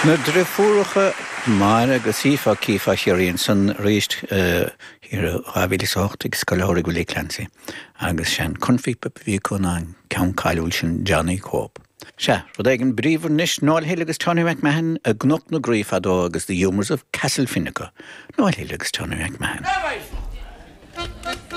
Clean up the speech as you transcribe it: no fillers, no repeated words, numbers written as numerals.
Na drifúracha mar agus ífa cífa siaríonn san ríist hir rábhílis óchtaigh scoláir go léclansaí agus sean confípa bhí chun an ceann cáiliúil sin Johnny Cope. Se, rud éigean bríomhar níos náilthe agus Tony McMahon a gnoc na gríomh adó agus the humours of Castlefinico. Náilthe agus Tony McMahon.